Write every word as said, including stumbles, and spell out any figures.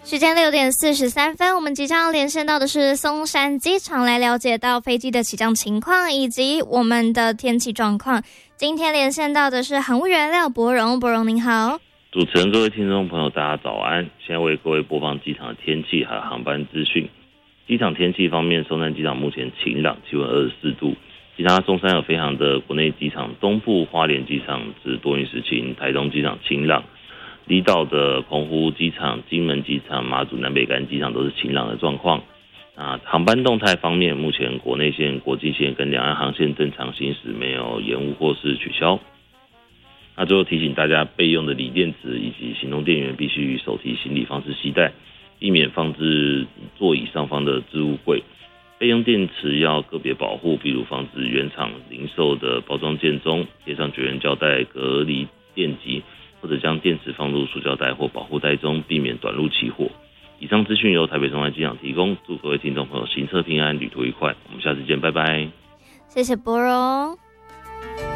时间六点四十三分，我们即将连线到的是松山机场，来了解到飞机的起降情况以及我们的天气状况。今天连线到的是航务员廖伯荣，伯荣您好。 主持人、各位听众朋友，大家早安！现在为各位播放机场的天气还有航班资讯。机场天气方面，松山机场目前晴朗，气温二十四度。其他松山有飞航的国内机场，东部花莲机场是多云时晴，台东机场晴朗。离岛的澎湖机场、金门机场、马祖南北干机场都是晴朗的状况。啊，航班动态方面，目前国内线、国际线跟两岸航线正常行驶，没有延误或是取消。那最后提醒大家，备用的锂电池以及行动电源必须手提行李方式携带，避免放置座椅上方的置物柜。备用电池要个别保护，比如防止原厂零售的包装件中贴上绝缘胶带隔离电极，或者将电池放入塑胶袋或保护袋中，避免短路起火。以上资讯由台北松山机场提供，祝各位听众朋友行车平安，旅途愉快。我们下次见，拜拜。 谢谢伯荣。